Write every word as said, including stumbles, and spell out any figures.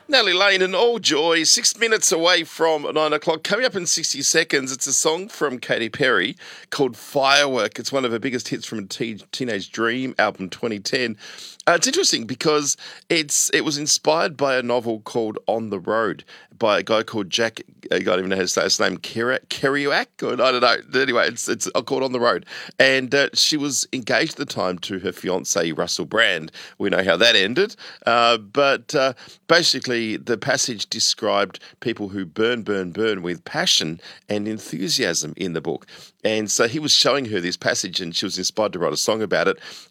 Nellie Lane and All Joy, six minutes away from nine o'clock. Coming up in sixty seconds, it's a song from Katy Perry called Firework. It's one of her biggest hits from a Te- Teenage Dream album twenty ten. Uh, it's interesting because it's it was inspired by a novel called On the Road by a guy called Jack, I don't even know his last name, Kerouac, Kerouac, or I don't know. Anyway, it's it's called On the Road. And uh, she was engaged at the time to her fiancé, Russell Brand. We know how that ended. Uh, but uh, basically, the passage described people who burn, burn, burn with passion and enthusiasm in the book. And so he was showing her this passage and she was inspired to write a song about it.